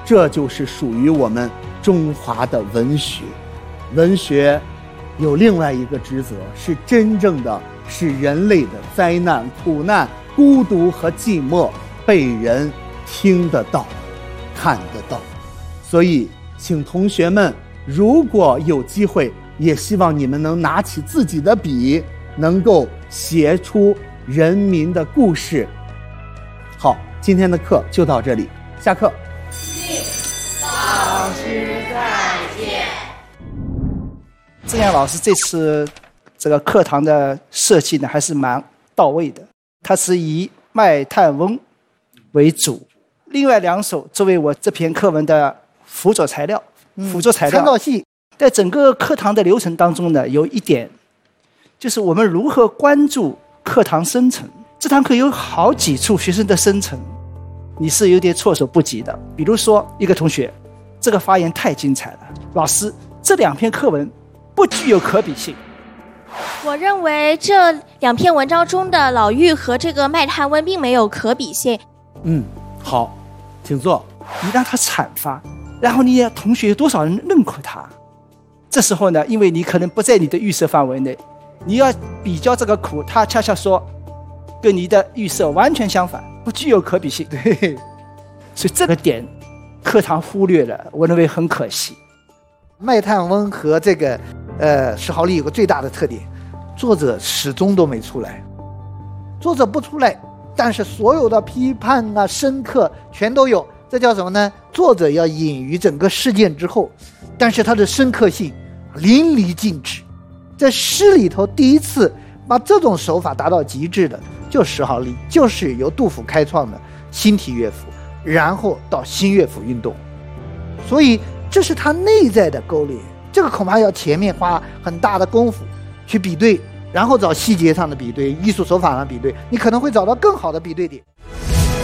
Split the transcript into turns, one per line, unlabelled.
这就是属于我们中华的文学。文学有另外一个职责，是真正的使人类的灾难、苦难、孤独和寂寞被人听得到、看得到。所以请同学们如果有机会，也希望你们能拿起自己的笔，能够写出人民的故事。好，今天的课就到这里，下课。
老师再见。
郑阳老师这次这个课堂的设计呢，还是蛮到位的。它是以卖炭翁为主，另外2首作为我这篇课文的辅佐材料、参照系。在整个课堂的流程当中呢，有一点，就是我们如何关注课堂生成。这堂课有好几处学生的生成，你是有点措手不及的。比如说，一个同学，这个发言太精彩了，老师，这2篇课文不具有可比性。
我认为这2篇文章中的老妪和这个卖炭翁并没有可比性。
好，请坐。
你让他阐发，然后你同学有多少人认可他？这时候呢，因为你可能不在你的预设范围内，你要比较这个苦，他恰恰说跟你的预设完全相反，不具有可比性。对，所以这个点课堂忽略了，我认为很可惜。
卖炭翁和这个石壕吏有个最大的特点，作者始终都没出来。作者不出来，但是所有的批判啊、深刻全都有。这叫什么呢？作者要隐于整个事件之后，但是他的深刻性淋漓尽致。在诗里头第一次把这种手法达到极致的就是石壕吏，就是由杜甫开创的新体乐府，然后到新乐府运动。所以这是他内在的勾勒，这个恐怕要前面花很大的功夫去比对，然后找细节上的比对，艺术手法上比对，你可能会找到更好的比对点。